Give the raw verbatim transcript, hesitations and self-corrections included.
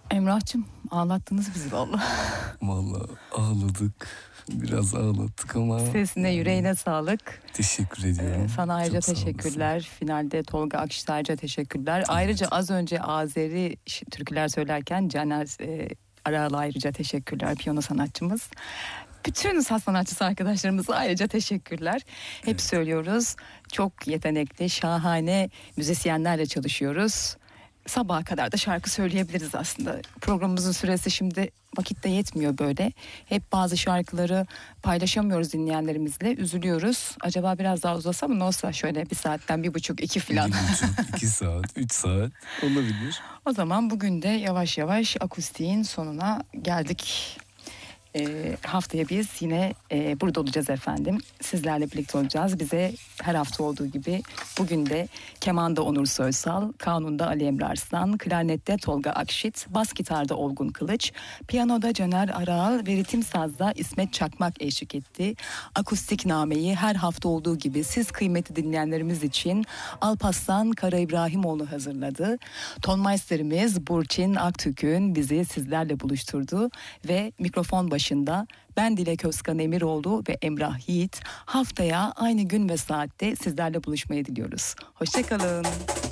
Emrah'cığım ağlattınız bizi vallahi. Vallahi ağladık. Biraz ağlattık ama. Sesine, yani, yüreğine sağlık. Teşekkür ediyorum. Sana ayrıca Çok teşekkürler. Finalde Tolga Akşit'e ayrıca teşekkürler. Evet. Ayrıca az önce Azeri türküler söylerken Caner e, Aral'a ayrıca teşekkürler. Piyano sanatçımız. Bütün saz sanatçısı arkadaşlarımıza ayrıca teşekkürler. Hep Evet. söylüyoruz. Çok yetenekli, şahane müzisyenlerle çalışıyoruz. Sabaha kadar da şarkı söyleyebiliriz aslında. Programımızın süresi şimdi vakitte yetmiyor böyle. Hep bazı şarkıları paylaşamıyoruz dinleyenlerimizle. Üzülüyoruz. Acaba biraz daha uzasa mı, ne olsa şöyle bir saatten bir buçuk iki falan. Bir buçuk, iki saat, üç saat olabilir. O zaman bugün de yavaş yavaş akustiğin sonuna geldik. E, haftaya biz yine e, burada olacağız efendim. Sizlerle birlikte olacağız. Bize her hafta olduğu gibi bugün de kemanda Onur Soysal, kanunda Ali Emre Arslan, klarnette Tolga Akşit, bas gitarda Olgun Kılıç, piyanoda Caner Aral ve ritim sazda İsmet Çakmak eşlik etti. Akustik nameyi her hafta olduğu gibi siz kıymetli dinleyenlerimiz için Alparslan Kara İbrahimoğlu hazırladı. Tonmeisterimiz Burçin Aktürk'ün bizi sizlerle buluşturdu ve mikrofon başında ben Dilek Özkan Emiroğlu ve Emrah Yiğit haftaya aynı gün ve saatte sizlerle buluşmayı diliyoruz. Hoşçakalın.